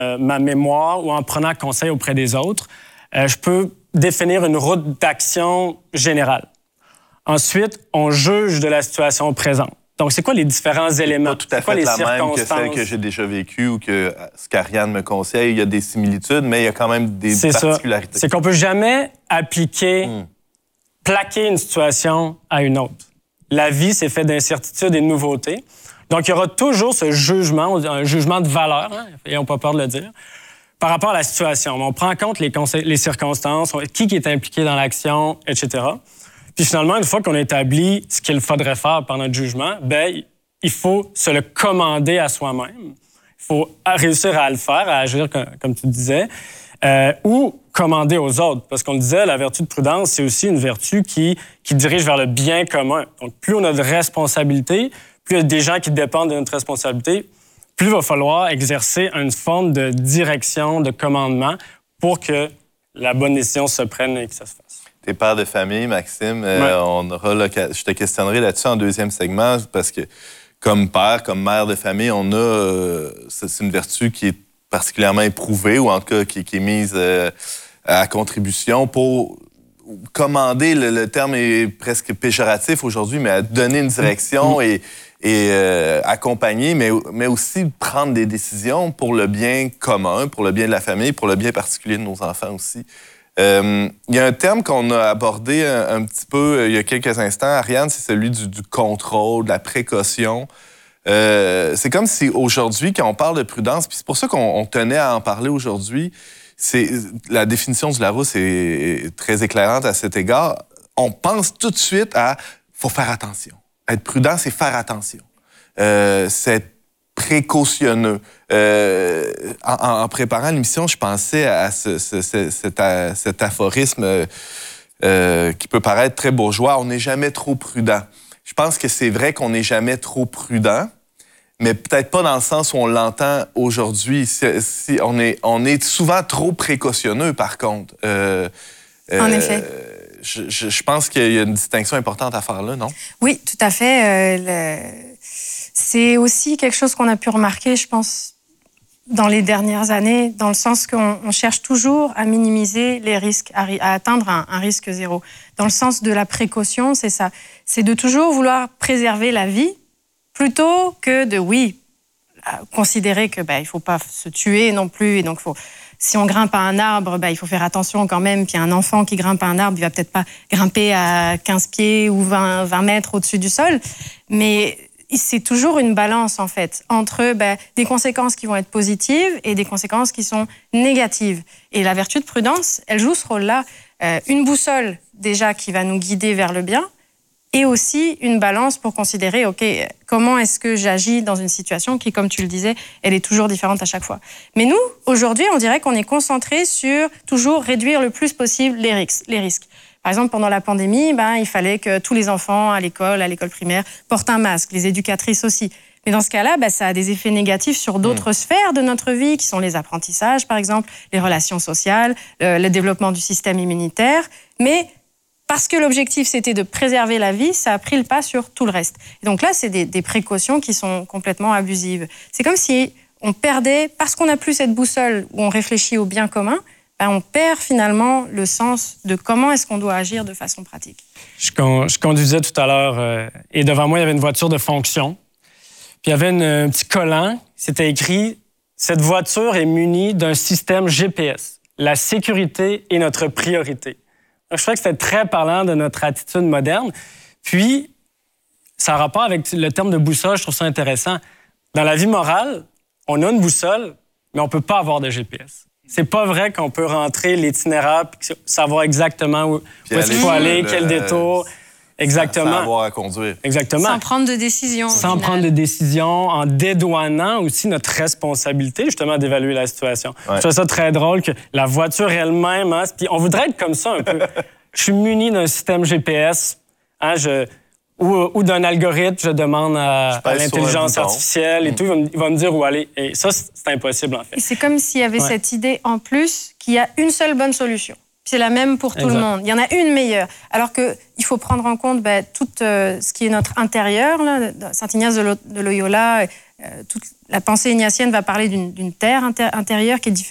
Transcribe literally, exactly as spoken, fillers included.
euh, ma mémoire ou en prenant conseil auprès des autres, euh, je peux définir une route d'action générale. Ensuite, on juge de la situation présente. Donc, c'est quoi les différents éléments? Pas tout à fait la même que celle que j'ai déjà vécue ou que ce qu'Ariane me conseille. Il y a des similitudes, mais il y a quand même des c'est particularités. Ça. C'est qu'on peut jamais appliquer, hmm. plaquer une situation à une autre. La vie, c'est fait d'incertitudes et de nouveautés. Donc, il y aura toujours ce jugement, un jugement de valeur, hein, et on n'a pas peur de le dire, par rapport à la situation. On prend en compte les, les circonstances, qui, qui est impliqué dans l'action, et cetera. Puis finalement, une fois qu'on a établi ce qu'il faudrait faire par notre jugement, bien, il faut se le commander à soi-même. Il faut réussir à le faire, à agir comme, comme tu disais, euh, ou commander aux autres. Parce qu'on le disait, la vertu de prudence, c'est aussi une vertu qui, qui dirige vers le bien commun. Donc, plus on a de responsabilités, plus il y a des gens qui dépendent de notre responsabilité, plus il va falloir exercer une forme de direction, de commandement pour que la bonne décision se prenne et que ça se fasse. T'es père de famille, Maxime. Euh, ouais. on aura je te questionnerai là-dessus en deuxième segment parce que, comme père, comme mère de famille, on a euh, c'est une vertu qui est particulièrement éprouvée ou en tout cas qui, qui est mise euh, à contribution pour commander. Le, le terme est presque péjoratif aujourd'hui, mais à donner une direction mmh. et, et euh, accompagner, mais, mais aussi prendre des décisions pour le bien commun, pour le bien de la famille, pour le bien particulier de nos enfants aussi. Euh, il y a un terme qu'on a abordé un, un petit peu euh, il y a quelques instants, Ariane, c'est celui du, du contrôle, de la précaution. Euh, c'est comme si aujourd'hui, quand on parle de prudence, puis c'est pour ça qu'on on tenait à en parler aujourd'hui, c'est, la définition du Larousse est très éclairante à cet égard. On pense tout de suite à « faut faire attention ». Être prudent, c'est faire attention. Euh, c'est précautionneux. Euh, en, en préparant l'émission, je pensais à ce, ce, ce, cet, cet aphorisme euh, qui peut paraître très bourgeois. On n'est jamais trop prudent. Je pense que c'est vrai qu'on n'est jamais trop prudent, mais peut-être pas dans le sens où on l'entend aujourd'hui. Si, si on, est, on est souvent trop précautionneux, par contre. Euh, en euh, effet. Je, je, je pense qu'il y a une distinction importante à faire là, non? Oui, tout à fait. Euh, le... C'est aussi quelque chose qu'on a pu remarquer, je pense, dans les dernières années, dans le sens qu'on on cherche toujours à minimiser les risques, à, à atteindre un, un risque zéro. Dans le sens de la précaution, c'est ça. C'est de toujours vouloir préserver la vie plutôt que de, oui, considérer que ben, il ne faut pas se tuer non plus. Et donc, faut, si on grimpe à un arbre, ben, il faut faire attention quand même. Puis un enfant qui grimpe à un arbre, il ne va peut-être pas grimper à quinze pieds ou vingt, vingt mètres au-dessus du sol. Mais c'est toujours une balance, en fait, entre ben, des conséquences qui vont être positives et des conséquences qui sont négatives. Et la vertu de prudence, elle joue ce rôle-là. Euh, une boussole, déjà, qui va nous guider vers le bien, et aussi une balance pour considérer, OK, comment est-ce que j'agis dans une situation qui, comme tu le disais, elle est toujours différente à chaque fois. Mais nous, aujourd'hui, on dirait qu'on est concentré sur toujours réduire le plus possible les risques. Les risques. Par exemple, pendant la pandémie, ben, il fallait que tous les enfants à l'école, à l'école primaire, portent un masque, les éducatrices aussi. Mais dans ce cas-là, ben, ça a des effets négatifs sur d'autres mmh. sphères de notre vie, qui sont les apprentissages, par exemple, les relations sociales, le, le développement du système immunitaire. Mais parce que l'objectif, c'était de préserver la vie, ça a pris le pas sur tout le reste. Et donc là, c'est des, des précautions qui sont complètement abusives. C'est comme si on perdait, parce qu'on n'a plus cette boussole où on réfléchit au bien commun, ben on perd finalement le sens de comment est-ce qu'on doit agir de façon pratique. Je, con, je conduisais tout à l'heure euh, et devant moi, il y avait une voiture de fonction. Puis il y avait une, un petit collant, c'était écrit « Cette voiture est munie d'un système G P S. La sécurité est notre priorité. » Je trouvais que c'était très parlant de notre attitude moderne. Puis, ça a rapport avec le terme de boussole, je trouve ça intéressant. Dans la vie morale, on a une boussole, mais on ne peut pas avoir de G P S. C'est pas vrai qu'on peut rentrer l'itinéraire et savoir exactement où, où est-ce qu'il faut aller, le, quel détour. Exactement. Sans avoir à conduire. Exactement. Sans prendre de décision. Sans prendre de décision, en dédouanant aussi notre responsabilité, justement, d'évaluer la situation. Ouais. Je trouve ça très drôle que la voiture elle-même, hein, puis on voudrait être comme ça un peu. Je suis muni d'un système G P S, hein, je, ou, ou d'un algorithme, je demande à, à l'intelligence artificielle et mmh. tout, il va, me, il va me dire où aller. Et ça, c'est impossible, en fait. Et c'est comme s'il y avait ouais. cette idée en plus qu'il y a une seule bonne solution. C'est la même pour tout exact. Le monde. Il y en a une meilleure. Alors qu'il faut prendre en compte ben, tout euh, ce qui est notre intérieur. Là. Saint Ignace de Loyola toute la pensée ignatienne va parler d'une, d'une terre inter- intérieure qui est différente